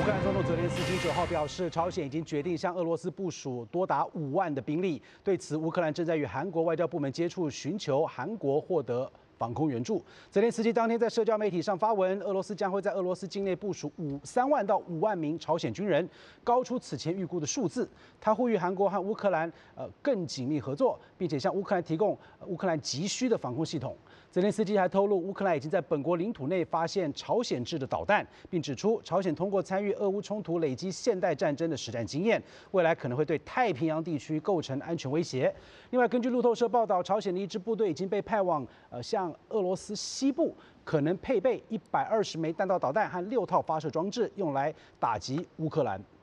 克兰总统泽连斯基9号表示，朝鲜已经决定向俄罗斯部署多达5万的兵力。对此，乌克兰正在与韩国外交部门接触，寻求韩国获得防空援助。泽连斯基当天在社交媒体上发文，俄罗斯将会在俄罗斯境内部署3万到5万名朝鲜军人，高出此前预估的数字。他呼吁韩国和乌克兰更紧密合作，并且向乌克兰提供乌克兰急需的防空系统。泽连斯基还透露，乌克兰已经在本国领土内发现朝鲜制的导弹，并指出朝鲜通过参与俄乌冲突累积现代战争的实战经验，未来可能会对太平洋地区构成安全威胁。另外，根据路透社报道，朝鲜的一支部队已经被派往向俄罗斯西部，可能配备120枚弹道导弹和6套发射装置，用来打击乌克兰。